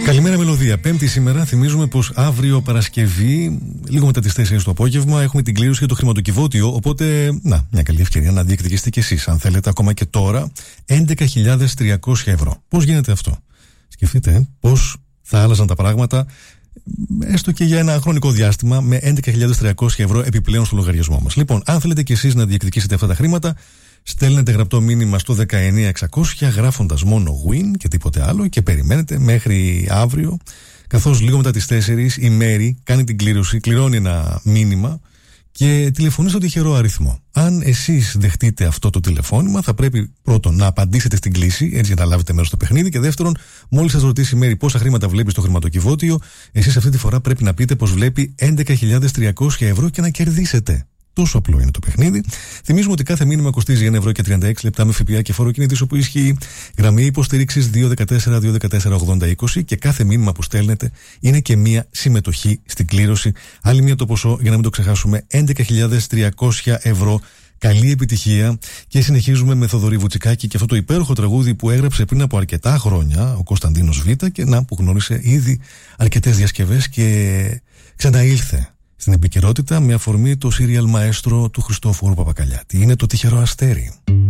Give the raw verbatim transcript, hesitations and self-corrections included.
Καλημέρα Μελωδία. Πέμπτη σήμερα. Θυμίζουμε πως αύριο Παρασκευή, λίγο μετά τις τέσσερις το απόγευμα, έχουμε την κλήρωση για το χρηματοκιβώτιο. Οπότε, να, μια καλή ευκαιρία να διεκδικήσετε κι εσείς, αν θέλετε, ακόμα και τώρα, έντεκα χιλιάδες τριακόσια ευρώ. Πώς γίνεται αυτό? Σκεφτείτε πώς θα άλλαζαν τα πράγματα, έστω και για ένα χρονικό διάστημα, με έντεκα χιλιάδες τριακόσια ευρώ επιπλέον στο λογαριασμό μας. Λοιπόν, αν θέλετε κι εσείς να διεκδικήσετε αυτά τα χρήματα, στέλνετε γραπτό μήνυμα στο δεκαεννιά εξακόσια γράφοντας μόνο win και τίποτε άλλο και περιμένετε μέχρι αύριο, καθώς λίγο μετά τις τέσσερις η Μέρη κάνει την κλήρωση, κληρώνει ένα μήνυμα και τηλεφωνεί στο τυχερό αριθμό. Αν εσείς δεχτείτε αυτό το τηλεφώνημα, θα πρέπει πρώτον να απαντήσετε στην κλήση, έτσι για να λάβετε μέρος στο παιχνίδι, και δεύτερον, μόλις σας ρωτήσει η Μέρη πόσα χρήματα βλέπει στο χρηματοκιβώτιο, εσείς αυτή τη φορά πρέπει να πείτε πως βλέπει έντεκα χιλιάδες τριακόσια ευρώ και να κερδίσετε. Τόσο απλό είναι το παιχνίδι. Θυμίζουμε ότι κάθε μήνυμα κοστίζει ένα ευρώ και τριάντα έξι λεπτά με ΦΠΑ και φόρο κινητής όπου ισχύει. Γραμμή υποστήριξης δύο ένα τέσσερα δύο ένα τέσσερα ογδόντα είκοσι και κάθε μήνυμα που στέλνετε είναι και μία συμμετοχή στην κλήρωση. Άλλη μία το ποσό, για να μην το ξεχάσουμε, έντεκα χιλιάδες τριακόσια ευρώ. Καλή επιτυχία και συνεχίζουμε με Θοδωρή Βουτσικάκη και αυτό το υπέροχο τραγούδι που έγραψε πριν από αρκετά χρόνια ο Κωνσταντίνος Β και να που γνώρισε ήδη αρκετές διασκευές και ξαναήλθε στην επικαιρότητα με αφορμή το σύριαλ Μαέστρο του Χριστόφορου Παπακαλιάτη. Είναι το Τυχερό Αστέρι.